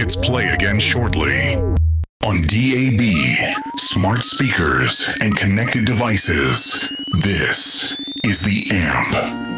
hits play again shortly. On DAB, smart speakers, and connected devices, this is The Amp.